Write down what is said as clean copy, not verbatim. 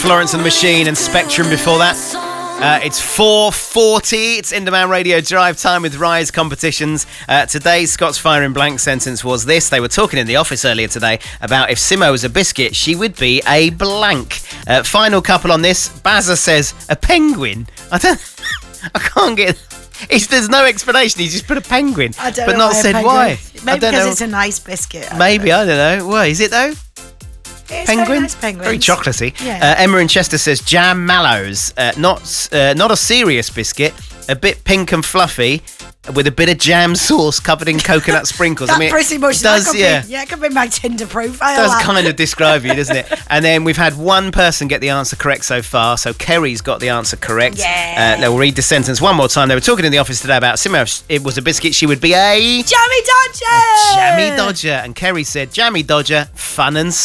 Florence and the Machine and Spectrum before that. It's 4:40. It's Inderman Radio Drive Time with Rise Competitions. Today's Scott's firing blank sentence was this. They were talking in the office earlier today about if Simo was a biscuit, she would be a blank. Final couple on this. Bazza says a penguin. I can't get... There's no explanation. He just put a penguin, but not said why. Maybe because it's a nice biscuit. Maybe, I don't know. Why is it though? It's Penguin? Very nice chocolatey. Yeah. Emma in Chester says jam mallows. Not a serious biscuit. A bit pink and fluffy with a bit of jam sauce covered in coconut sprinkles. That pretty much does. It could be my Tinder profile. Does kind of describe you, doesn't it? And then we've had one person get the answer correct so far. So Kerry's got the answer correct. Yeah. Now we'll read the sentence one more time. They were talking in the office today about Simo. If it was a biscuit, she would be a Jammy Dodger. Jammy Dodger. And Kerry said, Jammy Dodger, fun and